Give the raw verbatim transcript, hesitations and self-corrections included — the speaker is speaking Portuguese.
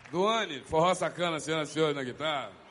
Duane, forró sacana, senhoras e senhores, na guitarra.